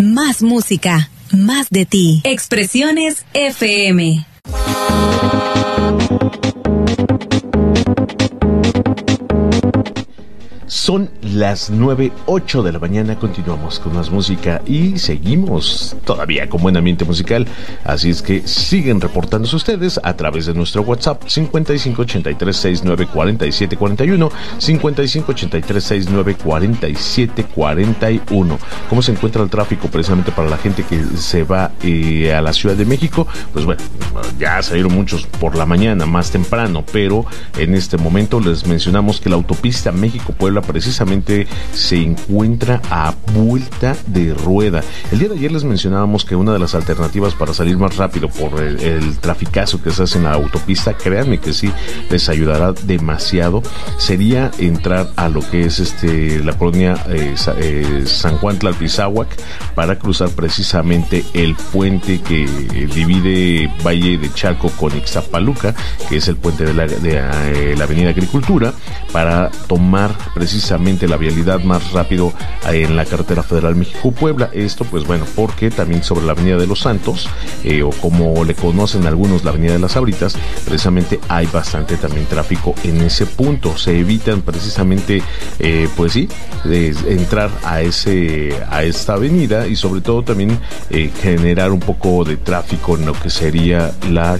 Más música, más de ti. Expresiones FM. Son las 9:08 de la mañana, continuamos con más música y seguimos todavía con buen ambiente musical, así es que siguen reportándose ustedes a través de nuestro WhatsApp 5583694741, 5583694741. ¿Cómo se encuentra el tráfico precisamente para la gente que se va a la Ciudad de México? Pues bueno, ya salieron muchos por la mañana, más temprano, pero en este momento les mencionamos que la autopista México-Puebla precisamente se encuentra a vuelta de rueda. El día de ayer les mencionábamos que una de las alternativas para salir más rápido por el traficazo que se hace en la autopista, créanme que sí les ayudará demasiado, sería entrar a lo que es la colonia San Juan Tlalpizáhuac para cruzar precisamente el puente que divide Valle de Chalco con Ixtapaluca, que es el puente de la avenida Agricultura, para tomar precisamente la vialidad más rápido en la carretera federal México-Puebla. Esto pues bueno, porque también sobre la avenida de los Santos, o como le conocen algunos, la avenida de las Sabritas, precisamente hay bastante también tráfico en ese punto. Se evitan precisamente pues sí, entrar a esta avenida, y sobre todo también generar un poco de tráfico en lo que sería la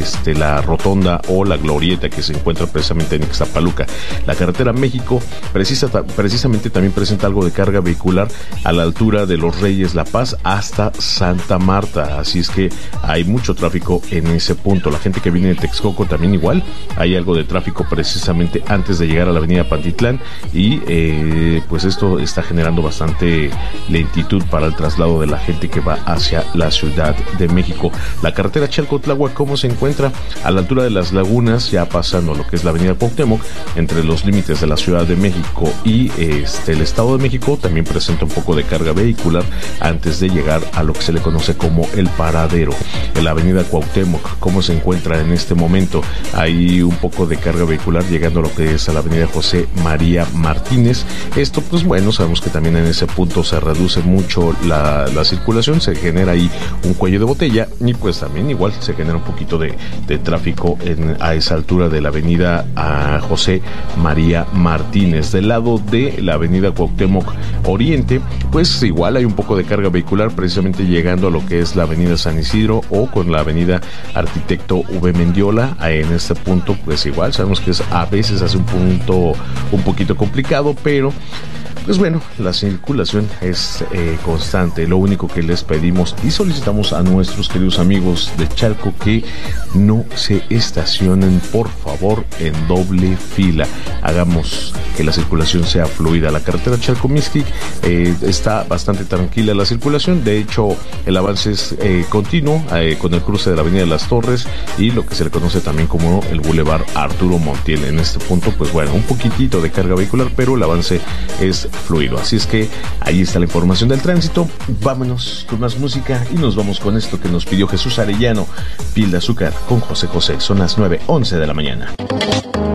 rotonda o la glorieta que se encuentra precisamente en Ixtapaluca. La carretera México precisamente también presenta algo de carga vehicular a la altura de Los Reyes La Paz hasta Santa Marta, así es que hay mucho tráfico en ese punto. La gente que viene de Texcoco también igual, hay algo de tráfico precisamente antes de llegar a la avenida Pantitlán, y pues esto está generando bastante lentitud para el traslado de la gente que va hacia la Ciudad de México. La carretera Chalco-Tláhuac, ¿cómo se encuentra? A la altura de las lagunas, ya pasando lo que es la avenida Cuauhtémoc, entre los límites de la Ciudad de México y el Estado de México, también presenta un poco de carga vehicular antes de llegar a lo que se le conoce como el paradero. En la avenida Cuauhtémoc, ¿cómo se encuentra en este momento? Hay un poco de carga vehicular llegando a lo que es a la avenida José María Martínez. Esto pues bueno, sabemos que también en ese punto se reduce mucho la circulación, se genera ahí un cuello de botella, y pues también igual se genera un poquito de tráfico a esa altura de la avenida José María Martínez. Del lado de la avenida Cuauhtémoc Oriente, pues igual hay un poco de carga vehicular precisamente llegando a lo que es la avenida San Isidro o con la avenida Arquitecto V. Mendiola. En este punto pues igual sabemos que a veces hace un punto un poquito complicado, pero pues bueno, la circulación es constante. Lo único que les pedimos y solicitamos a nuestros queridos amigos de Chalco que no se estacionen, por favor, en doble fila. Hagamos que la circulación sea fluida. La carretera Chalco-Mixquic está bastante tranquila la circulación. De hecho, el avance es continuo con el cruce de la avenida de las Torres y lo que se le conoce también como el Boulevard Arturo Montiel. En este punto, pues bueno, un poquitito de carga vehicular, pero el avance es fluido. Así es que ahí está la información del tránsito. Vámonos con más música y nos vamos con esto que nos pidió Jesús Arellano, Piel de Azúcar con José José. Son las 9:11 de la mañana.